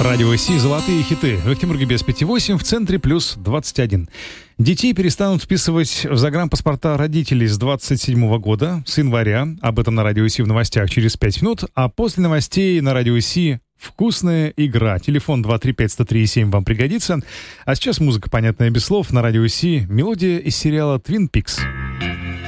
Радио Си «Золотые хиты». В Екатеринбурге без 5,8, в центре плюс 21. Детей перестанут вписывать в загранпаспорта родителей с 27 года, с января. Об этом на Радио Си в новостях через 5 минут. А после новостей на Радио Си «Вкусная игра». Телефон 235-103-7 вам пригодится. А сейчас музыка, понятная без слов, на Радио Си. Мелодия из сериала «Твин Пикс».